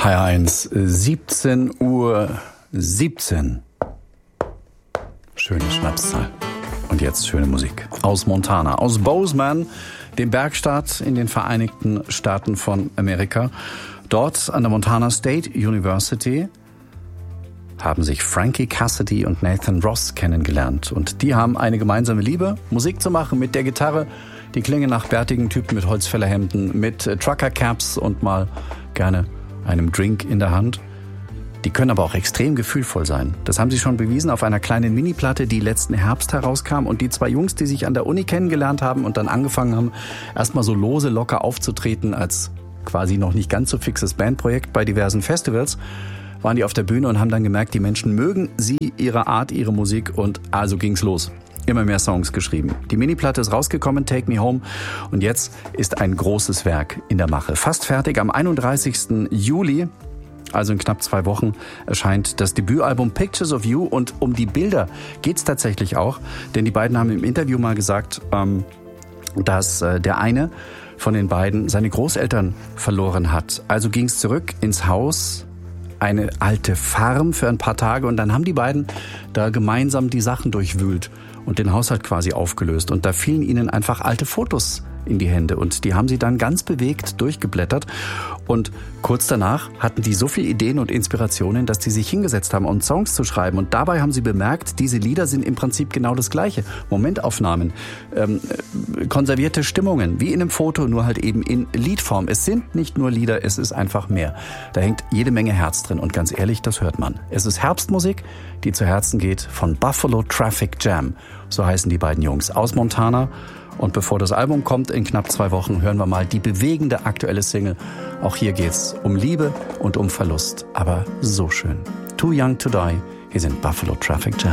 HR1, 17:17 Uhr. Schöne Schnapszahl. Und jetzt schöne Musik. Aus Montana, aus Bozeman, dem Bergstaat in den Vereinigten Staaten von Amerika. Dort an der Montana State University haben sich Frankie Cassidy und Nathan Ross kennengelernt. Und die haben eine gemeinsame Liebe, Musik zu machen mit der Gitarre. Die klingen nach bärtigen Typen mit Holzfällerhemden, mit Trucker-Caps und mal gerne einem Drink in der Hand. Die können aber auch extrem gefühlvoll sein. Das haben sie schon bewiesen auf einer kleinen Mini-Platte, die letzten Herbst herauskam. Und die zwei Jungs, die sich an der Uni kennengelernt haben und dann angefangen haben, erstmal so lose, locker aufzutreten als quasi noch nicht ganz so fixes Bandprojekt bei diversen Festivals, waren die auf der Bühne und haben dann gemerkt, die Menschen mögen sie, ihre Art, ihre Musik, und also ging's los. Immer mehr Songs geschrieben. Die Mini-Platte ist rausgekommen, Take Me Home, und jetzt ist ein großes Werk in der Mache. Fast fertig, am 31. Juli, also in knapp 2 Wochen, erscheint das Debütalbum Pictures of You, und um die Bilder geht's tatsächlich auch, denn die beiden haben im Interview mal gesagt, dass der eine von den beiden seine Großeltern verloren hat. Also ging's zurück ins Haus, eine alte Farm für ein paar Tage, und dann haben die beiden da gemeinsam die Sachen durchwühlt und den Haushalt quasi aufgelöst. Und da fielen ihnen einfach alte Fotos in die Hände, und die haben sie dann ganz bewegt durchgeblättert. Und kurz danach hatten die so viele Ideen und Inspirationen, dass die sich hingesetzt haben, um Songs zu schreiben. Und dabei haben sie bemerkt, diese Lieder sind im Prinzip genau das Gleiche. Momentaufnahmen, konservierte Stimmungen, wie in einem Foto, nur halt eben in Liedform. Es sind nicht nur Lieder, es ist einfach mehr. Da hängt jede Menge Herz drin, und ganz ehrlich, das hört man. Es ist Herbstmusik, die zu Herzen geht, von Buffalo Traffic Jam. So heißen die beiden Jungs aus Montana. Und bevor das Album kommt, in knapp 2 Wochen, hören wir mal die bewegende aktuelle Single. Auch hier geht's um Liebe und um Verlust, aber so schön. Too Young to Die, hier sind Buffalo Traffic Jam.